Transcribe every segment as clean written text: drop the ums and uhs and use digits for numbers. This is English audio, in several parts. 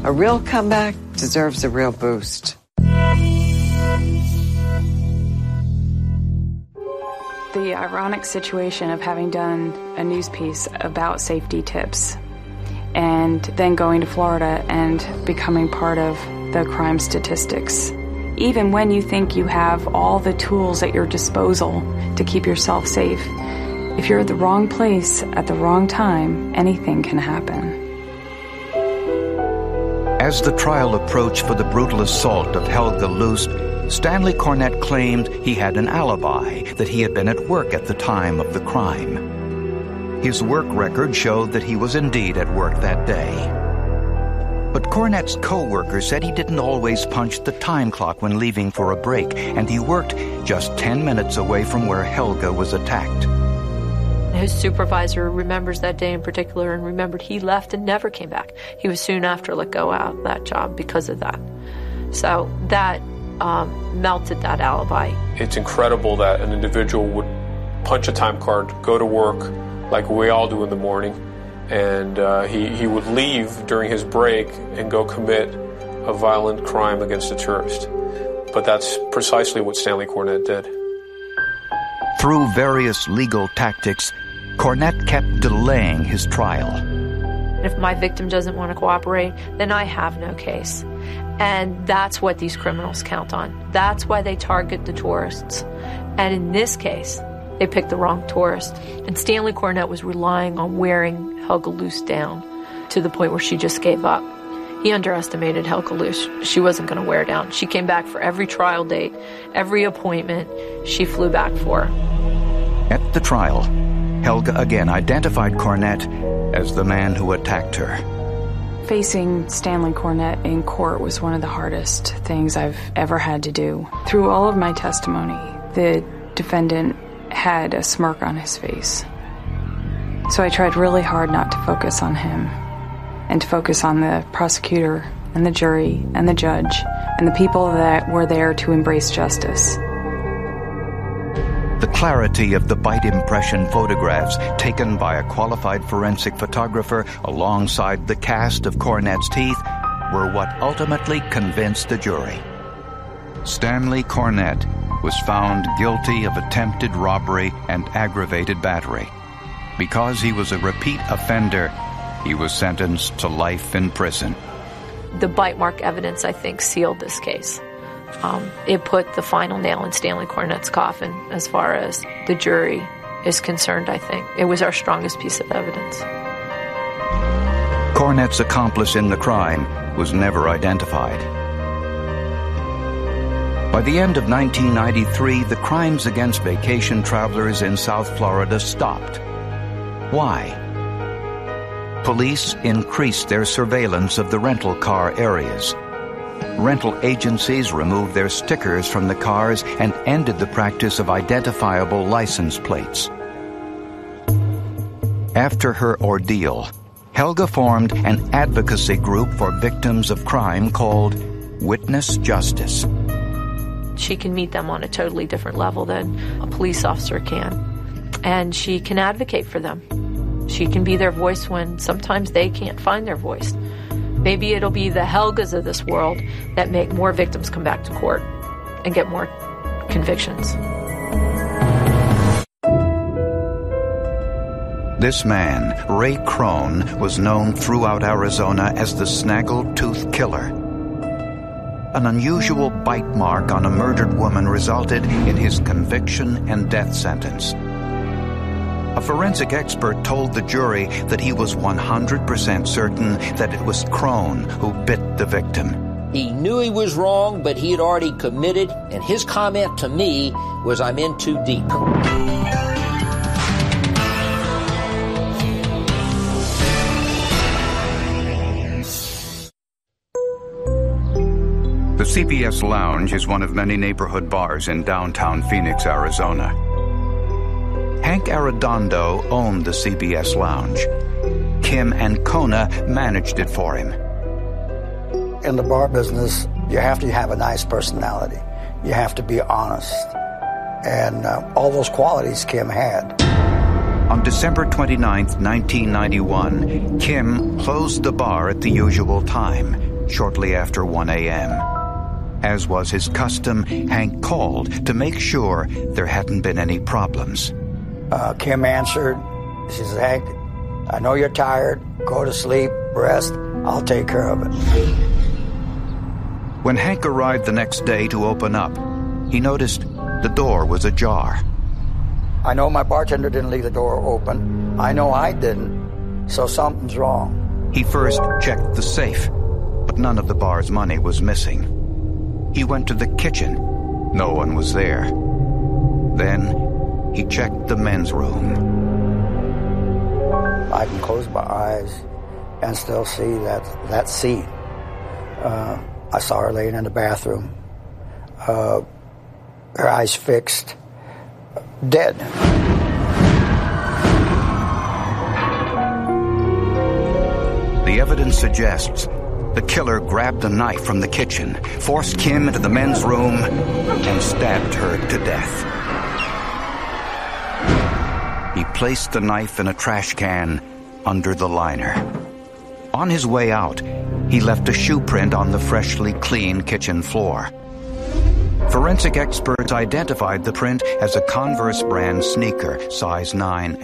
A real comeback deserves a real boost. The ironic situation of having done a news piece about safety tips and then going to Florida and becoming part of the crime statistics. Even when you think you have all the tools at your disposal to keep yourself safe, if you're at the wrong place at the wrong time, anything can happen. As the trial approached for the brutal assault of Helga Lust, Stanley Cornett claimed he had an alibi, that he had been at work at the time of the crime. His work record showed that he was indeed at work that day. But Cornett's co-worker said he didn't always punch the time clock when leaving for a break, and he worked just 10 minutes away from where Helga was attacked. His supervisor remembers that day in particular and remembered he left and never came back. He was soon after let go out of that job because of that. So that melted that alibi. It's incredible that an individual would punch a time card, go to work like we all do in the morning, and he would leave during his break and go commit a violent crime against a tourist. But that's precisely what Stanley Cornett did. Through various legal tactics, Cornett kept delaying his trial. If my victim doesn't want to cooperate, then I have no case. And that's what these criminals count on. That's why they target the tourists. And in this case, they picked the wrong tourist. And Stanley Cornett was relying on wearing Helga Lust down to the point where she just gave up. He underestimated Helga Lust. She wasn't going to wear down. She came back for every trial date, every appointment she flew back for. At the trial, Helga again identified Cornett as the man who attacked her. Facing Stanley Cornett in court was one of the hardest things I've ever had to do. Through all of my testimony, the defendant had a smirk on his face. So I tried really hard not to focus on him and to focus on the prosecutor and the jury and the judge and the people that were there to embrace justice. The clarity of the bite impression photographs taken by a qualified forensic photographer alongside the cast of Cornett's teeth were what ultimately convinced the jury. Stanley Cornett was found guilty of attempted robbery and aggravated battery. Because he was a repeat offender, he was sentenced to life in prison. The bite mark evidence, I think, sealed this case. It put the final nail in Stanley Cornett's coffin as far as the jury is concerned, I think. It was our strongest piece of evidence. Cornett's accomplice in the crime was never identified. By the end of 1993, the crimes against vacation travelers in South Florida stopped. Why? Police increased their surveillance of the rental car areas. Rental agencies removed their stickers from the cars and ended the practice of identifiable license plates. After her ordeal, Helga formed an advocacy group for victims of crime called Witness Justice. She can meet them on a totally different level than a police officer can. And she can advocate for them. She can be their voice when sometimes they can't find their voice. Maybe it'll be the Helgas of this world that make more victims come back to court and get more convictions. This man, Ray Crone, was known throughout Arizona as the Snaggletooth Killer. An unusual bite mark on a murdered woman resulted in his conviction and death sentence. A forensic expert told the jury that he was 100% certain that it was Crone who bit the victim. He knew he was wrong, but he had already committed, and his comment to me was, "I'm in too deep." The CBS Lounge is one of many neighborhood bars in downtown Phoenix, Arizona. Hank Arredondo owned the CBS Lounge. Kim Ancona managed it for him. In the bar business, you have to have a nice personality. You have to be honest. And all those qualities Kim had. On December 29, 1991, Kim closed the bar at the usual time. shortly after 1 a.m. As was his custom, Hank called to make sure there hadn't been any problems. Kim answered. She says, Hank, I know you're tired. Go to sleep, rest. I'll take care of it. When Hank arrived the next day to open up, he noticed the door was ajar. I know my bartender didn't leave the door open. I know I didn't, so something's wrong. He first checked the safe, but none of the bar's money was missing. He went to the kitchen. No one was there. Then he checked the men's room. I can close my eyes and still see that scene. I saw her laying in the bathroom, her eyes fixed, dead. The evidence suggests the killer grabbed a knife from the kitchen, forced Kim into the men's room, and stabbed her to death. He placed the knife in a trash can under the liner. On his way out, he left a shoe print on the freshly cleaned kitchen floor. Forensic experts identified the print as a Converse brand sneaker, size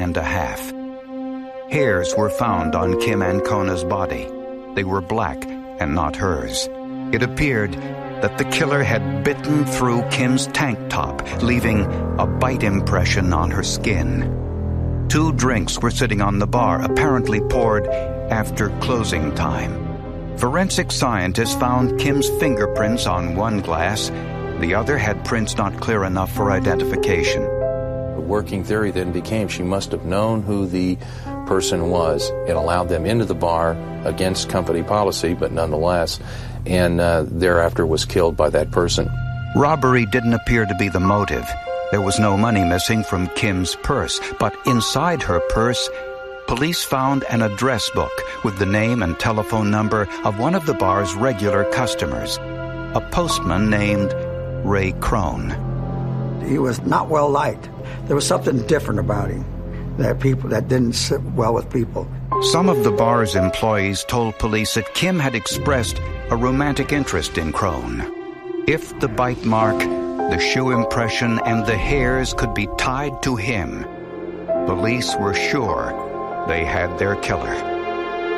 9.5. Hairs were found on Kim Ancona's body. They were black and not hers. It appeared that the killer had bitten through Kim's tank top, leaving a bite impression on her skin. 2 drinks were sitting on the bar, apparently poured after closing time. Forensic scientists found Kim's fingerprints on one glass. The other had prints not clear enough for identification. The working theory then became she must have known who the person was. It allowed them into the bar against company policy, but nonetheless, and thereafter was killed by that person. Robbery didn't appear to be the motive. There was no money missing from Kim's purse, but inside her purse, police found an address book with the name and telephone number of one of the bar's regular customers, a postman named Ray Crone. He was not well liked. There was something different about him that didn't sit well with people. Some of the bar's employees told police that Kim had expressed a romantic interest in Crone. If the bite mark, the shoe impression, and the hairs could be tied to him, police were sure they had their killer.